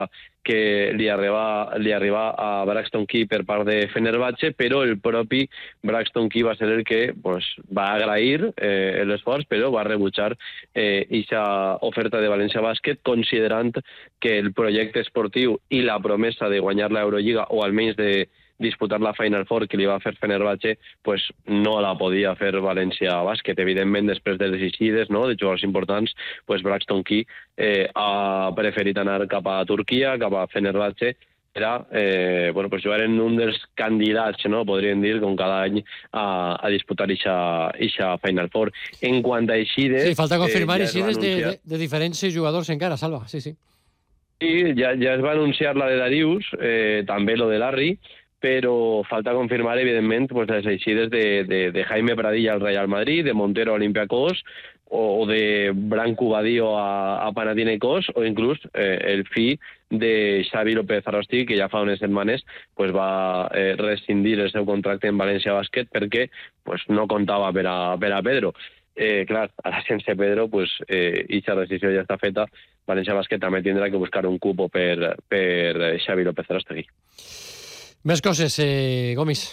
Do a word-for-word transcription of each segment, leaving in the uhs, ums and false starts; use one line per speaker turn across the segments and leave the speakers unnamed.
que li arriba, li arriba a Braxton Key per part de Fenerbahçe, però el propi Braxton Key va ser el que pues, va agrair eh, l'esforç, però va rebutjar aquesta eh, oferta de València Bàsquet, considerant que el projecte esportiu i la promesa de guanyar l'Eurolliga, o almenys de disputar la Final Four que li va fer Fenerbahçe, pues no la podia fer València Bàsquet. Evidentment, després de les eixides, no?, de jugadors importants, pues Braxton Key eh, ha preferit anar cap a Turquia, cap a Fenerbahçe, era eh, bueno, pues jugar en un dels candidats, no?, podríem dir, com cada any, a, a disputar aquesta Final Four. En quant a eixides...
Sí, falta confirmar
eh, ja
eixides
anunciar...
de, de, de diferents jugadors encara, Salva, sí, sí.
Sí, ja, ja es va anunciar la de Darius, eh, també lo de Larry, però falta confirmar, evidentment, pues, les eixides de, de, de Jaime Pradilla al Real Madrid, de Montero a Olympiacos, o de Branco Badio a, a Panathinaikos, o inclús eh, el fill de Xavi López Arrosti, que ja fa unes setmanes pues, va eh, rescindir el seu contracte en València Bàsquet perquè pues, no comptava per a, per a Pedro. Eh, clar, ara sense Pedro, pues, eh, aquesta decisió ja està feta. València Bàsquet també tindrà que buscar un cupo per, per Xavi López Arrosti.
Més coses, eh, Gomis.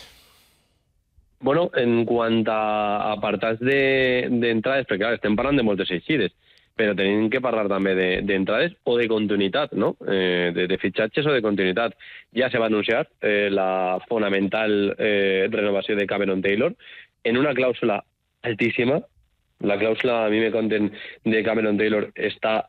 Bueno, en quant a apartats d'entrades, de, perquè clar, estem parlant de moltes eixides, però tenim que parlar també d'entrades de, o de continuïtat, no? Eh, de, de fitxatges o de continuïtat. Ja se va anunciar eh, la fonamental eh, renovació de Cameron Taylor en una clàusula altíssima. La clàusula, a mi me conten, de Cameron Taylor està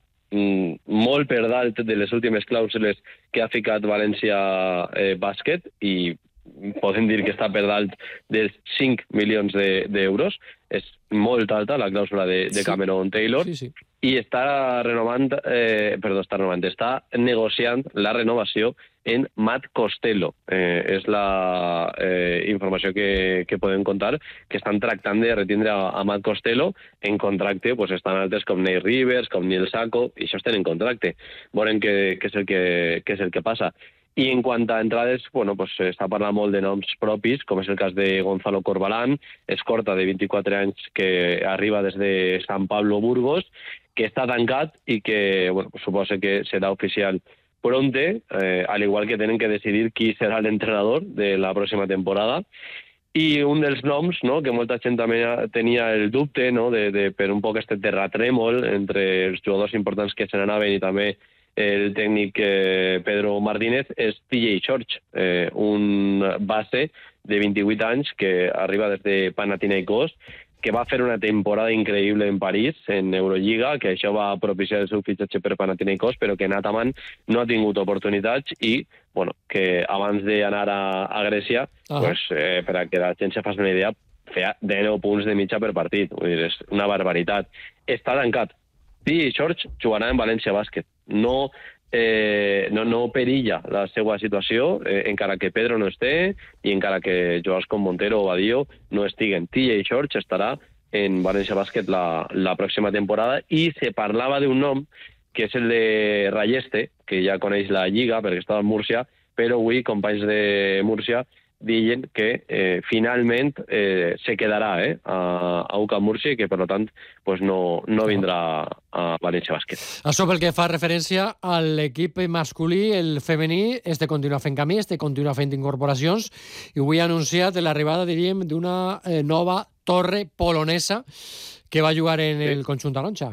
molt per dalt de les últimes clàusules que ha ficat València eh, Bàsquet, i podem dir que està per dalt dels cinc milions d'euros. És molt alta la clàusula de, de Cameron Taylor,
sí, sí.
I està renovant, eh, perdó, està renovant, està negociant la renovació en Matt Costello. Eh, és la eh, informació que, que podem contar, que estan tractant de retindre a, a Matt Costello en contracte, pues estan altres com Nate Rivers, com Neil Sacco, i això estan en contracte. Veurem què, què, és el que, què és el que passa. I en quant a entrades, bueno, pues està parlant molt de noms propis, com és el cas de Gonzalo Corbalán, escorta de vint-i-quatre anys que arriba des de San Pablo Burgos, que està tancat i que, bueno, pues suposa que serà oficial pronte, eh, al igual que tenen que decidir qui serà l'entrenador de la pròxima temporada. I un dels noms, no?, que molta gent també tenia el dubte, no?, de, de, per un poc este terratrèmol entre els jugadors importants que se n'anaven i també el tècnic eh, Pedro Martínez, és T J George, eh, un base de vint-i-vuit anys que arriba des de Panathinaikos, que va fer una temporada increïble en París, en Eurolliga, que això va propiciar el seu fitxatge per Panathinaikos, però que en Ataman no ha tingut oportunitats i, bueno, que abans d'anar a, a Grècia, uh-huh. pues, eh, per a que la gent se faci una idea, feia dinou punts de mitja per partit. Vull dir, és una barbaritat. Està tancat. T J George jugarà en València Bàsquet. No, eh, no, no perilla la seva situació, eh, encara que Pedro no esté i encara que jugadors com Montero o Badio no estiguen. T J George estarà en València Bàsquet la, la pròxima temporada, i se parlava d'un nom que és el de Rayeste, que ja coneix la Lliga perquè està a Múrcia, però avui companys de Múrcia diuen que eh, finalment eh, se quedarà eh, a, a U C A M Múrcia i que, per tant, pues no, no vindrà a València Bàsquet.
Això pel que fa referència a l'equip masculí, el femení, este continua fent camí, este continua fent incorporacions, i avui ha anunciat l'arribada, diríem, d'una eh, nova torre polonesa que va jugar en el sí. conjunt taronja.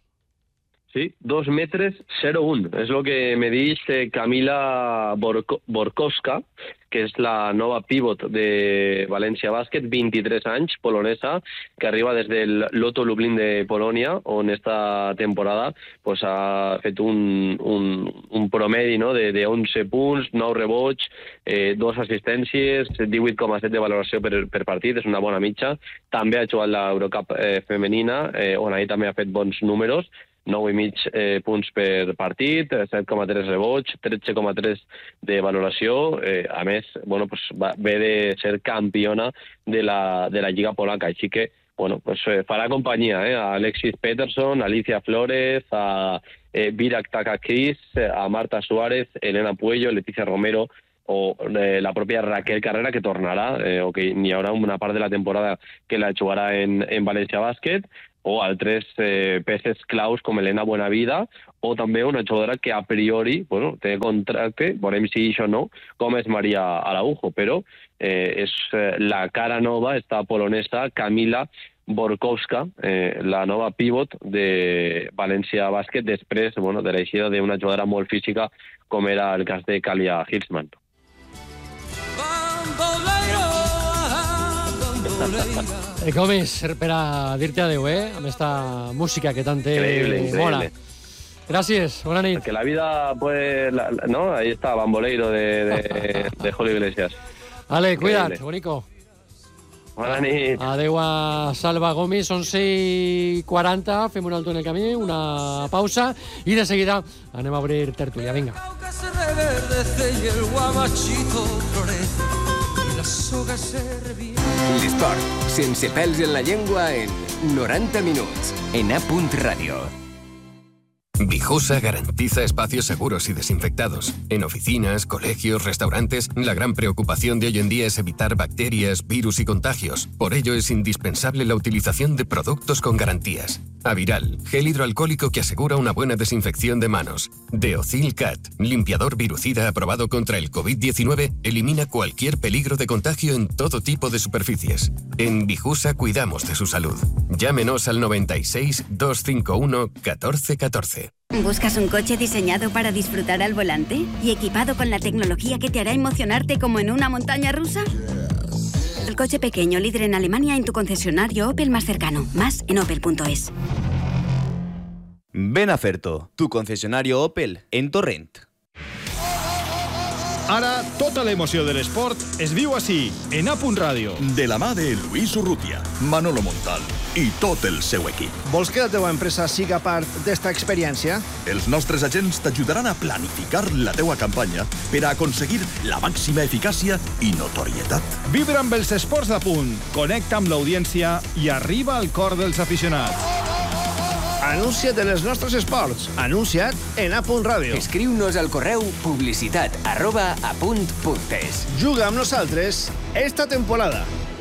Sí, dos metres zero un. És el que me dius Kamila Borko, Borkowska, que és la nova pivot de València Bàsquet, vint-i-tres anys, polonesa, que arriba des del Lotto Lublin de Polònia, on esta temporada pues, ha fet un, un, un promedi, no?, de, de onze punts, nou rebots, eh, dos assistències, divuit coma set de valoració per, per partit, és una bona mitja. També ha jugat l'Eurocup eh, femenina, eh, on ahir també ha fet bons números, nou i mig eh, punts per partit, set coma tres rebots, tretze coma tres de valoració. Eh, a més, bueno, pues, va, ve de ser campiona de la, de la Lliga Polaca, així que bueno, pues, eh, farà companyia eh, a Alexis Peterson, a Alicia Flores, a eh, Virak Takakis, a Marta Suárez, Elena Puello, Leticia Romero, o eh, la pròpia Raquel Carrera, que tornarà, eh, o que n'hi haurà una part de la temporada que la jugarà en, en València Bàsquet, o altres eh, peces claus com Elena Buenavida, o també una jugadora que a priori bueno, té contracte, veurem si això no, com és Maria Araujo, però eh, és eh, la cara nova, esta polonesa, Kamila Borkowska, eh, la nova pivot de València Bàsquet, després bueno, de l'eixida d'una jugadora molt física com era el cas de Kalia Hilsman.
Eh, Gomis, per a dir-te adeu, eh? Amb esta música que tant te mola. Gràcies, bona nit.
Que la vida, pues, la, ¿no? Ahí está, Bamboleiro de, de, de Julio Iglesias.
Vale, cuida't, bonico.
Bona nit.
Adeu a Salva Gomis, onze i quaranta, fem un alto en el camí, una pausa, i de seguida anem a obrir tertúlia, vinga.
L'esport, sense pèls en la llengua, en noranta minuts, en A. Ràdio.
Vijusa garantiza espacios seguros y desinfectados. En oficinas, colegios, restaurantes, la gran preocupación de hoy en día es evitar bacterias, virus y contagios. Por ello es indispensable la utilización de productos con garantías. Aviral, gel hidroalcohólico que asegura una buena desinfección de manos. Deocil Cat, limpiador virucida aprobado contra el covid diecinueve, elimina cualquier peligro de contagio en todo tipo de superficies. En Vijusa cuidamos de su salud. Llámenos al noventa y seis, doscientos cincuenta y uno, catorce catorce.
¿Buscas un coche diseñado para disfrutar al volante y equipado con la tecnología que te hará emocionarte como en una montaña rusa? El coche pequeño líder en Alemania en tu concesionario Opel más cercano. Más en opel punto es.
Ven a Ferto, tu concesionario Opel en Torrent.
Ara, tota l'emoció de l'esport es viu així, en A. Ràdio.
De la mà de Luis Urrutia, Manolo Montal i tot el seu equip.
Vols que la teva empresa siga part d'esta experiència?
Els nostres agents t'ajudaran a planificar la teua campanya per a aconseguir la màxima eficàcia i notorietat.
Vibra amb els esports de punt, connecta amb l'audiència i arriba al cor dels aficionats.
Anuncia't en els nostres esports. Anuncia't en A. Ràdio.
Escriu-nos al correu publicitat arroba apunt punt es.
Juga amb nosaltres esta temporada.